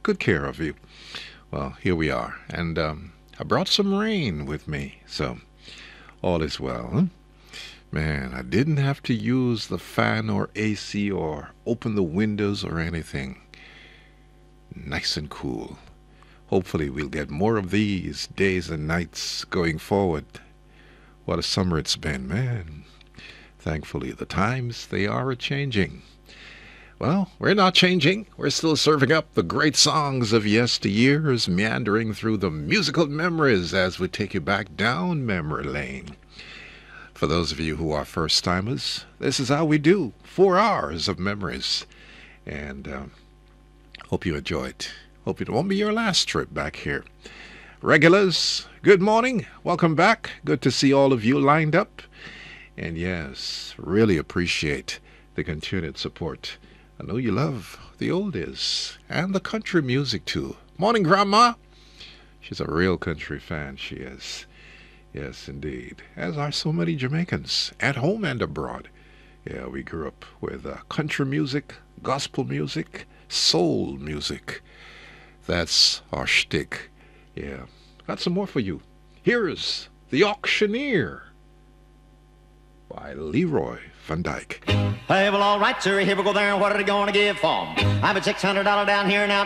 good care of you. Well, here we are. And I brought some rain with me, so all is well. Huh? Man, I didn't have to use the fan or AC or open the windows or anything. Nice and cool. Hopefully we'll get more of these days and nights going forward. What a summer it's been, man. Thankfully, the times, they are a-changing. Well, we're not changing. We're still serving up the great songs of yesteryears, meandering through the musical memories as we take you back down memory lane. For those of you who are first-timers, this is how we do 4 hours of memories. And hope you enjoy it. Hope it won't be your last trip back here. Regulars, good morning. Welcome back. Good to see all of you lined up. And yes, really appreciate the continued support. I know you love the oldies and the country music too. Morning, Grandma. She's a real country fan, she is. Yes, indeed. As are so many Jamaicans, at home and abroad. Yeah, we grew up with country music, gospel music, soul music. That's our shtick. Yeah. Got some more for you. Here's The Auctioneer by Leroy Van Dyke. Hey, well, all right, sir. Here we go there. What are they going to give for 'em? I have a $600 down here now.